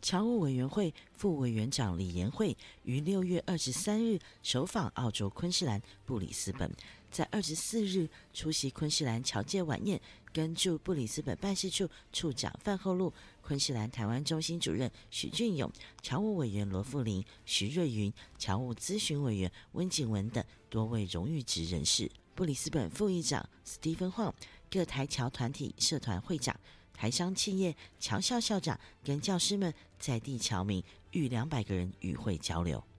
侨务委员会副委员长李延慧于6月23日首访澳洲昆士兰布里斯本，在24日出席昆士兰侨界晚宴，跟驻布里斯本办事处处长范厚禄、昆士兰台湾中心主任许俊勇、侨务委员罗富林、徐瑞云、侨务咨询委员温景文等多位荣誉职人士。布里斯本副议长 Stephen Huang、各台侨团体社团会长、台商企业、侨校校长跟教师们在地侨民逾200个人与会交流。